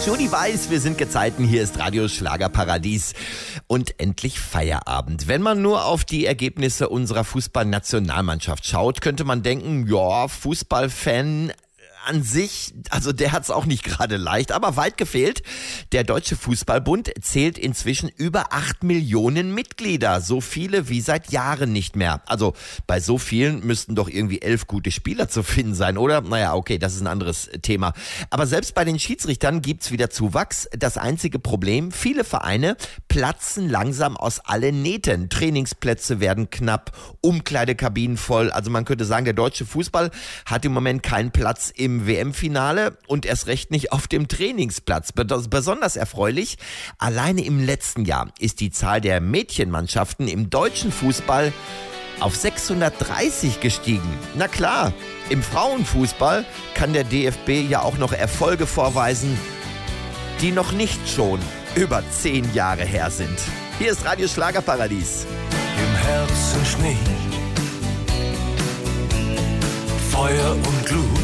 Joni Weiß, wir sind Gezeiten, hier ist Radio Schlagerparadies und endlich Feierabend. Wenn man nur auf die Ergebnisse unserer Fußballnationalmannschaft schaut, könnte man denken, ja, Fußballfan an sich, also der hat's auch nicht gerade leicht, aber weit gefehlt. Der Deutsche Fußballbund zählt inzwischen über 8 Millionen Mitglieder, so viele wie seit Jahren nicht mehr. Also bei so vielen müssten doch irgendwie 11 gute Spieler zu finden sein, oder? Naja, okay, das ist ein anderes Thema. Aber selbst bei den Schiedsrichtern gibt's wieder Zuwachs. Das einzige Problem, viele Vereine platzen langsam aus allen Nähten. Trainingsplätze werden knapp, Umkleidekabinen voll. Also man könnte sagen, der deutsche Fußball hat im Moment keinen Platz im WM-Finale und erst recht nicht auf dem Trainingsplatz. Besonders erfreulich, alleine im letzten Jahr ist die Zahl der Mädchenmannschaften im deutschen Fußball auf 630 gestiegen. Na klar, im Frauenfußball kann der DFB ja auch noch Erfolge vorweisen, die noch nicht schon über 10 Jahre her sind. Hier ist Radio Schlagerparadies. Im Herzen Schnee, Feuer und Glut.